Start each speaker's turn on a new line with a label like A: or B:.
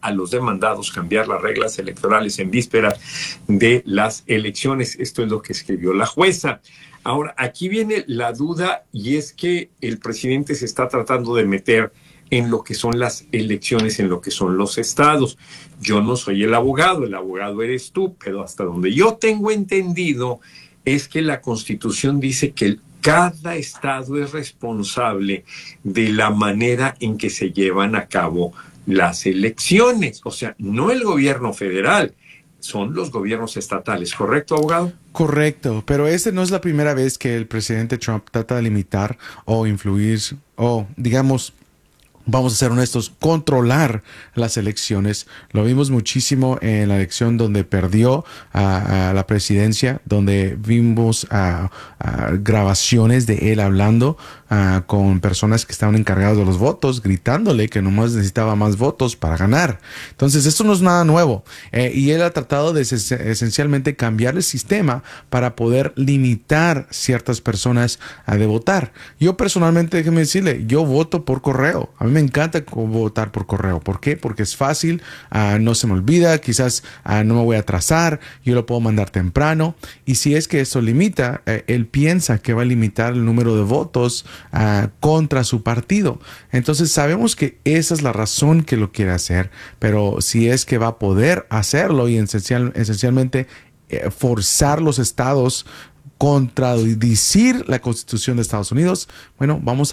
A: a los demandados cambiar las reglas electorales en vísperas de las elecciones. Esto es lo que escribió la jueza. Ahora, aquí viene la duda, y es que el presidente se está tratando de meter en lo que son las elecciones, en lo que son los estados. Yo no soy el abogado eres tú, pero hasta donde yo tengo entendido es que la Constitución dice que cada estado es responsable de la manera en que se llevan a cabo las elecciones. O sea, no el gobierno federal, son los gobiernos estatales. ¿Correcto, abogado?
B: Correcto, pero esta no es la primera vez que el presidente Trump trata de limitar o influir o, digamos, vamos a ser honestos, controlar las elecciones. Lo vimos muchísimo en la elección donde perdió a la presidencia, donde vimos grabaciones de él hablando con personas que estaban encargadas de los votos, gritándole que nomás necesitaba más votos para ganar. Entonces, esto no es nada nuevo. Y él ha tratado de esencialmente cambiar el sistema para poder limitar ciertas personas de votar. Yo personalmente, déjeme decirle, yo voto por correo. A mí me encanta votar por correo. ¿Por qué? Porque es fácil, no se me olvida, quizás no me voy a atrasar, yo lo puedo mandar temprano. Y si es que eso limita, él piensa que va a limitar el número de votos contra su partido. Entonces sabemos que esa es la razón que lo quiere hacer, pero si es que va a poder hacerlo y esencialmente forzar los estados contradecir la Constitución de Estados Unidos, bueno, vamos